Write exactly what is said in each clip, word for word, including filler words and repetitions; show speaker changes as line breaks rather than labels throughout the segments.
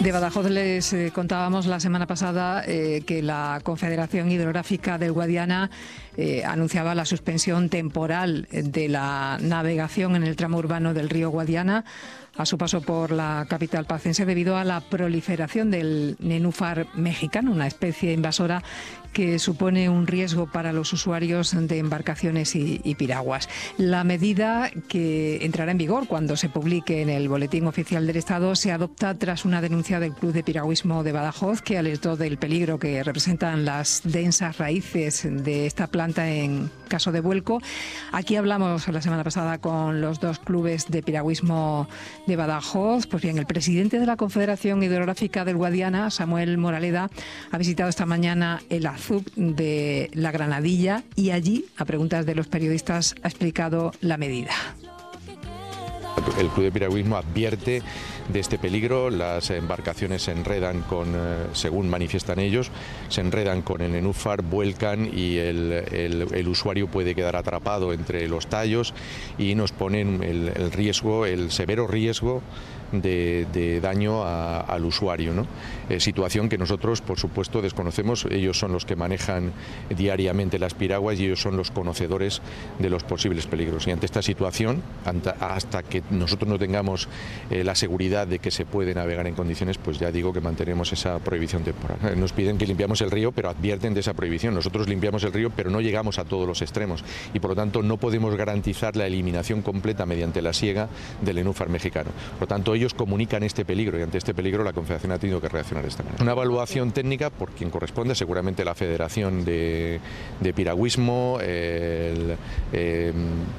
De Badajoz les eh, contábamos la semana pasada eh, que la Confederación Hidrográfica del Guadiana eh, anunciaba la suspensión temporal de la navegación en el tramo urbano del río Guadiana a su paso por la capital pacense debido a la proliferación del nenúfar mexicano, una especie invasora que supone un riesgo para los usuarios de embarcaciones y, y piraguas. La medida, que entrará en vigor cuando se publique en el Boletín Oficial del Estado, se adopta tras una denuncia del Club de Piragüismo de Badajoz, que alertó del peligro que representan las densas raíces de esta planta en caso de vuelco. Aquí hablamos la semana pasada con los dos clubes de piragüismo de Badajoz. Pues bien, el presidente de la Confederación Hidrográfica del Guadiana, Samuel Moraleda, ha visitado esta mañana el azub de la Granadilla y allí, a preguntas de los periodistas, ha explicado la medida.
El Club de Piragüismo advierte de este peligro. Las embarcaciones se enredan con, según manifiestan ellos, se enredan con el nenúfar, vuelcan y el, el, el usuario puede quedar atrapado entre los tallos y nos ponen el, el riesgo, el severo riesgo de, de daño a, al usuario, ¿no? Eh, situación que nosotros, por supuesto, desconocemos. Ellos son los que manejan diariamente las piraguas y ellos son los conocedores de los posibles peligros. Y ante esta situación, hasta que nosotros no tengamos eh, la seguridad de que se puede navegar en condiciones, pues ya digo que mantenemos esa prohibición temporal. Nos piden que limpiamos el río, pero advierten de esa prohibición. Nosotros limpiamos el río, pero no llegamos a todos los extremos y por lo tanto no podemos garantizar la eliminación completa mediante la siega del nenúfar mexicano. Por lo tanto, ellos comunican este peligro y ante este peligro la Confederación ha tenido que reaccionar de esta manera. Una evaluación técnica por quien corresponde, seguramente la Federación de, de Piragüismo, el, eh,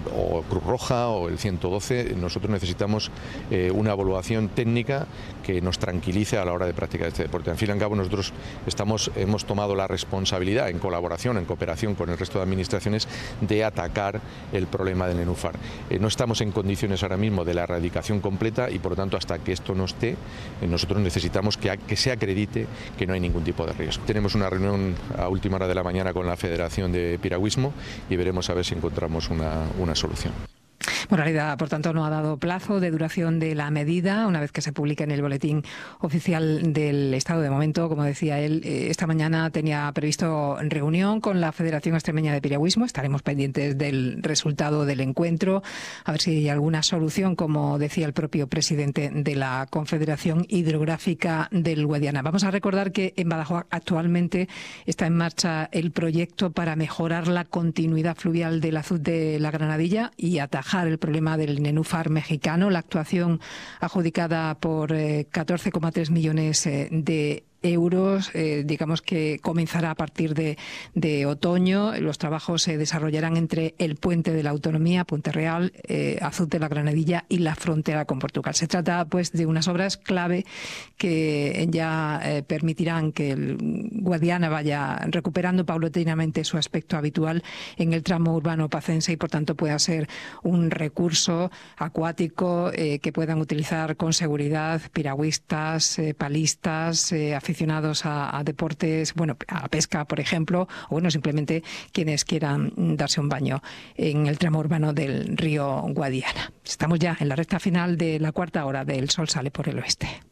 o Cruz Roja o el ciento doce. Nosotros necesitamos eh, una evaluación técnica que nos tranquilice a la hora de practicar este deporte. Al fin y al cabo, nosotros estamos, hemos tomado la responsabilidad, en colaboración, en cooperación con el resto de administraciones, de atacar el problema del nenúfar. Eh, no estamos en condiciones ahora mismo de la erradicación completa y, por lo tanto, hasta que esto no esté, eh, nosotros necesitamos que, que se acredite que no hay ningún tipo de riesgo. Tenemos una reunión a última hora de la mañana con la Federación de Piragüismo y veremos a ver si encontramos una, una solución.
Moraleda, por tanto, no ha dado plazo de duración de la medida una vez que se publique en el Boletín Oficial del Estado. De momento, como decía él, esta mañana tenía previsto reunión con la Federación Extremeña de Piragüismo. Estaremos pendientes del resultado del encuentro, a ver si hay alguna solución, como decía el propio presidente de la Confederación Hidrográfica del Guadiana. Vamos a recordar que en Badajoz actualmente está en marcha el proyecto para mejorar la continuidad fluvial del azud de la Granadilla y atajar el problema del nenúfar mexicano. La actuación adjudicada por eh, catorce coma tres millones eh, de euros, eh, digamos que comenzará a partir de, de otoño. Los trabajos se desarrollarán entre el Puente de la Autonomía, Puente Real, eh, Azud de la Granadilla y la frontera con Portugal. Se trata, pues, de unas obras clave que ya eh, permitirán que el Guadiana vaya recuperando paulatinamente su aspecto habitual en el tramo urbano pacense y, por tanto, pueda ser un recurso acuático eh, que puedan utilizar con seguridad piragüistas, eh, palistas, eh, aficionados a, a deportes, bueno, a la pesca, por ejemplo, o bueno, simplemente quienes quieran darse un baño en el tramo urbano del río Guadiana. Estamos ya en la recta final de la cuarta hora de El Sol Sale por el Oeste.